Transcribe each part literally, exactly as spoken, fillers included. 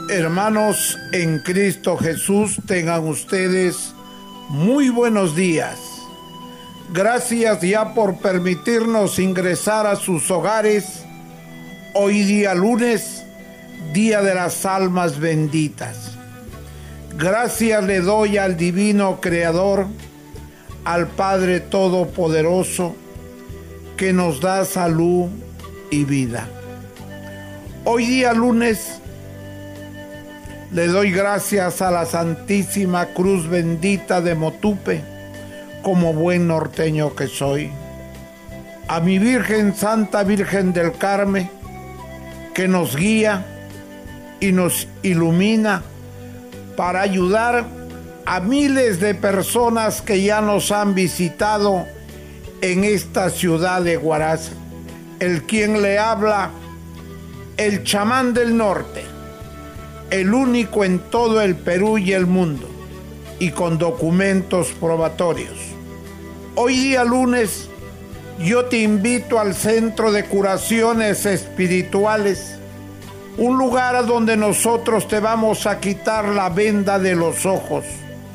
Hermanos en Cristo Jesús, tengan ustedes muy buenos días. Gracias ya por permitirnos ingresar a sus hogares hoy día lunes, día de las almas benditas. Gracias le doy al Divino Creador, al Padre Todopoderoso, que nos da salud y vida. Hoy día lunes le doy gracias a la Santísima Cruz Bendita de Motupe, como buen norteño que soy. A mi Virgen, Santa Virgen del Carmen, que nos guía y nos ilumina para ayudar a miles de personas que ya nos han visitado en esta ciudad de Huaraz. El quien le habla, el chamán del norte, el único en todo el Perú y el mundo, y con documentos probatorios. Hoy día lunes, yo te invito al Centro de Curaciones Espirituales, un lugar a donde nosotros te vamos a quitar la venda de los ojos,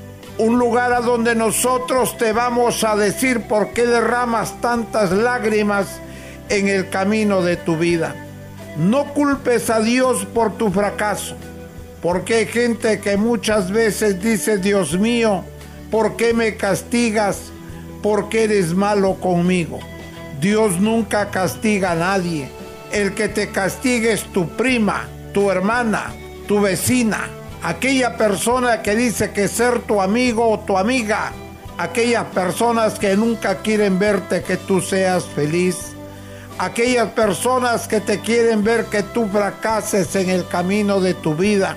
un lugar a donde nosotros te vamos a decir por qué derramas tantas lágrimas en el camino de tu vida. No culpes a Dios por tu fracaso, porque hay gente que muchas veces dice: Dios mío, ¿por qué me castigas? ¿Por qué eres malo conmigo? Dios nunca castiga a nadie. El que te castigue es tu prima, tu hermana, tu vecina, aquella persona que dice que ser tu amigo o tu amiga, aquellas personas que nunca quieren verte que tú seas feliz, aquellas personas que te quieren ver que tú fracases en el camino de tu vida,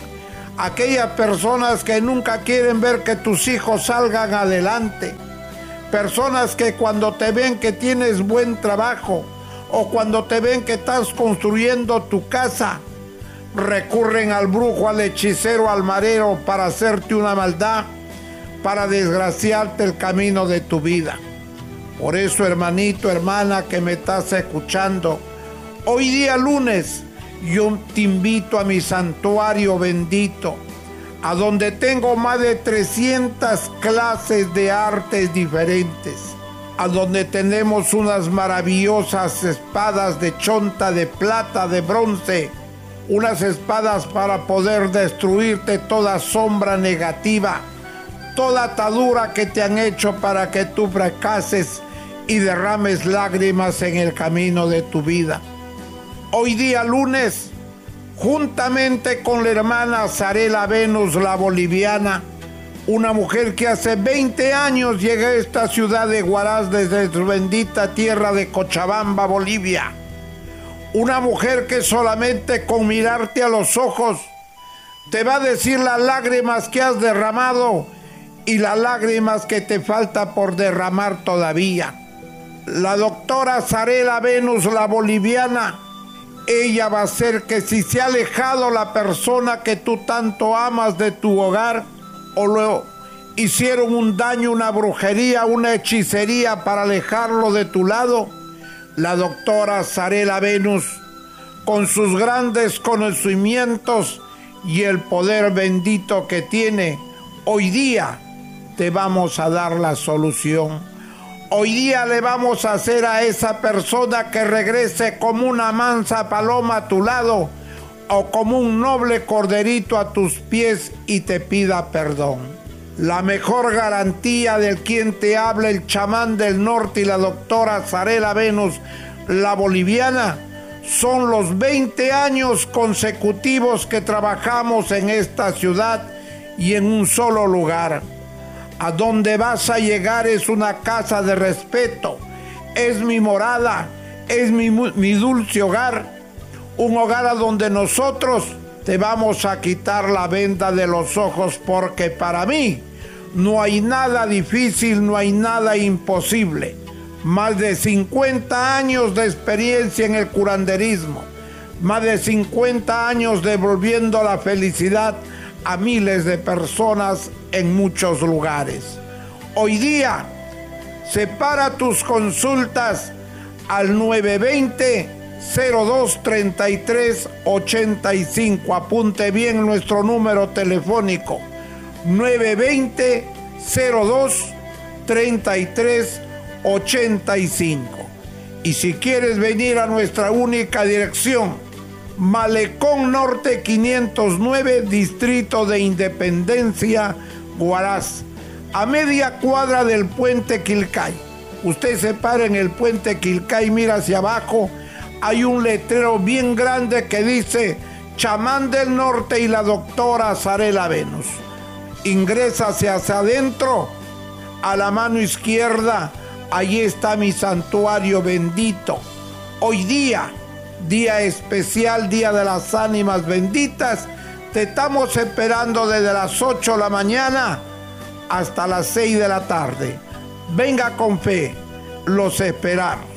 aquellas personas que nunca quieren ver que tus hijos salgan adelante, personas que cuando te ven que tienes buen trabajo o cuando te ven que estás construyendo tu casa, recurren al brujo, al hechicero, al marero para hacerte una maldad, para desgraciarte el camino de tu vida. Por eso, hermanito, hermana que me estás escuchando, hoy día lunes yo te invito a mi santuario bendito, a donde tengo más de trescientas clases de artes diferentes, a donde tenemos unas maravillosas espadas de chonta, de plata, de bronce, unas espadas para poder destruirte toda sombra negativa, toda atadura que te han hecho para que tú fracases y derrames lágrimas en el camino de tu vida. Hoy día lunes, juntamente con la hermana Zarela Venus, la boliviana, una mujer que hace veinte años llegó a esta ciudad de Huaraz desde su bendita tierra de Cochabamba, Bolivia. Una mujer que solamente con mirarte a los ojos te va a decir las lágrimas que has derramado y las lágrimas que te falta por derramar todavía. La doctora Zarela Venus, la boliviana, ella va a hacer que si se ha alejado la persona que tú tanto amas de tu hogar, o lo hicieron un daño, una brujería, una hechicería para alejarlo de tu lado, la doctora Zarela Venus, con sus grandes conocimientos y el poder bendito que tiene, hoy día te vamos a dar la solución. Hoy día le vamos a hacer a esa persona que regrese como una mansa paloma a tu lado o como un noble corderito a tus pies y te pida perdón. La mejor garantía del quien te habla, el chamán del norte y la doctora Zarela Venus, la boliviana, son los veinte años consecutivos que trabajamos en esta ciudad y en un solo lugar. A donde vas a llegar es una casa de respeto, es mi morada, es mi, mi dulce hogar, un hogar a donde nosotros te vamos a quitar la venda de los ojos, porque para mí no hay nada difícil, no hay nada imposible. Más de cincuenta años de experiencia en el curanderismo, más de cincuenta años devolviendo la felicidad a miles de personas en muchos lugares. Hoy día, separa tus consultas al nueve dos cero, cero dos treinta y tres ochenta y cinco. Apunte bien nuestro número telefónico: nueve dos cero cero dos treinta y tres ochenta y cinco. Y si quieres venir a nuestra única dirección, Malecón Norte quinientos nueve, Distrito de Independencia, Huaraz, a media cuadra del puente Quilcay. Usted se para en el puente Quilcay, mira hacia abajo, hay un letrero bien grande que dice Chamán del Norte y la doctora Zarela Venus. Ingresa hacia adentro, a la mano izquierda, allí está mi santuario bendito. Hoy día, día especial, día de las ánimas benditas, te estamos esperando desde las ocho de la mañana hasta las seis de la tarde. Venga con fe, los esperamos.